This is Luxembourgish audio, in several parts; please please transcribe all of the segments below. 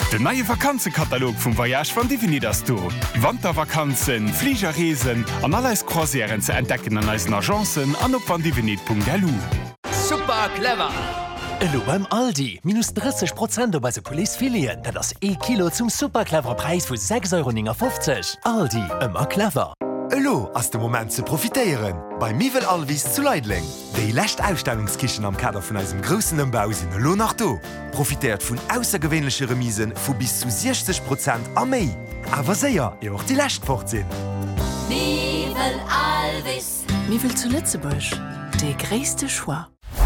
Der neue Vakanzenkatalog vom Voyage von Divini das du. Wandervakanzen, Fliegerreisen an alles Croisieren zu entdecken an unseren Agenzen an op vandivini.lu. Super clever! Hallo beim Aldi. Minus 30% bei se Police-Filien. Das E-Kilo zum superclever Preis von 6,50 €. Aldi, immer clever. Hallo, aus dem Moment zu profitieren. Bei Mivel Alvis zu Leidling. Die letzte Ausstellungskischen am Kader von unserem großen Umbau sind lo nach do. Profitiert von außergewöhnlichen Remisen von bis zu 60% am Mai. Aber sehr, ihr auch die letzte fort sind. Mivel Alvis. Mivel zu Lützebusch. Der größte Choix.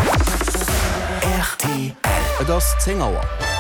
RTL. Das 10 Uhr.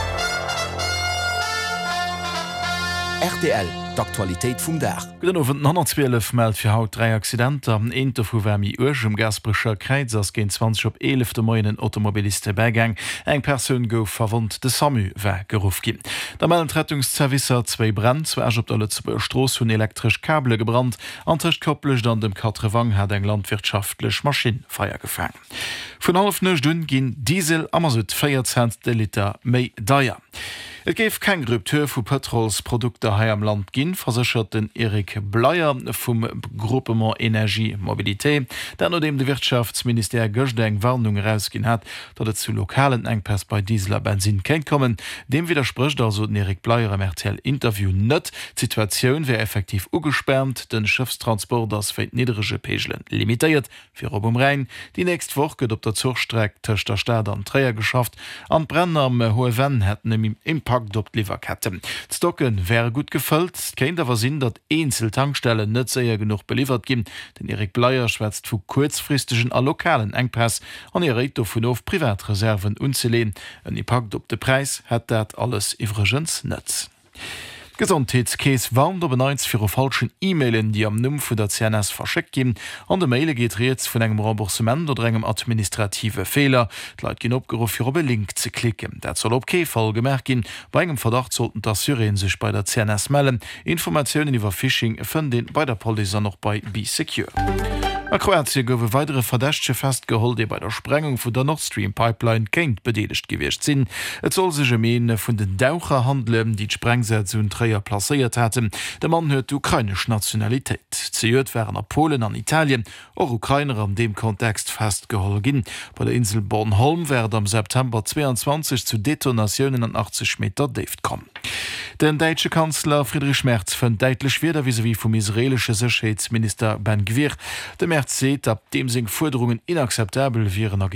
RTL, d'Aktualität vum Dach. Guten Abend, 112 meldet für haut 3 Accidenten. Am Ende von wärmi urgem Gasbrischer Kreuz, als gehen 20 op 11 der Morgen Automobilisten beigang. Eng Person gouf verwundt, de Samu war gerufen. Da melden Rettungsservicer 2 Brand, 2 op der Lützeburger Straße von elektrisch Kabel gebrannt. Antischkoppelig dann dem Katrevang hat eng landwirtschaftlich Maschinenfeuer gefangen. Von half 9 Stunden ging Diesel am 4 Cent der Liter méi daier. Et géif kein Ruptur vu Petrolsprodukte hai am Land ginn, versichert den Erik Bleier vum Groupement Energie Mobilité, der no dem de Wirtschaftsminister gëcht eng Warnung rausginn hat, dat et zu lokalen Engpass bei Dieseler Benzin kennt kommen. Dem widerspricht also den Erik Bleier am RTL-Interview net. Situationun wär effektiv ugesperrt, den Schiffstransport fir niedrige Pegelen limitiert fir op Rhein. Die nächst Woche gët op der Zugstreck töcht der Stadt an Träger geschafft. An Brenner am Hohe Wenn hätten im Impact op Lieferkette. Stocken wäre gut gefüllt, kennt aber sinn, dat Einzeltankstellen net sehr genug beliefert gin. Den Erik Bleier schwätzt vu kurzfristigen a lokalen Engpass an rät vun auf Privatreserven unzulehnen. Ein Impact op de Preis hat dat alles iwregens nëtz. Gesundheitskäes warnt op beneits fir falschen E-Mailen, die am Numm vu der CNS verschickt gin. An de Maile geht reets vun engem Remboursement oder engem administrative Fehler. Leiit gin opgerufen fir op Link ze klicken. Dat soll op Fall gemerk gin. Bei engem Verdacht sollten der Syrien sich bei der CNS melden. Informationen iwwer Phishing fën den bei der Polizei noch bei BeSecure. A Kroatien gowe weitere Verdächtche festgeholt, die bei der Sprengung vu der Nord Stream Pipeline kenint bedeligt gewircht sinn. Et soll sech Meen vun den Daucher handeln, die d'Sprengsätze und Träger plaiert hätten. Der Mann huet ukrainisch Nationalität. Zeet wären a Polen an Italien, och Ukrainer an dem Kontext festgeholt ginn. Bei der Insel Bornholm werd am September 22 zu Detonationen an 80 Meter Deft kommen. Den deutsche Kanzler Friedrich Merz fën deitlich wieder wie vom israelische Sicherheitsminister Ben Gvir. Der Merz seht, ab dem sing Forderungen inakzeptabel wären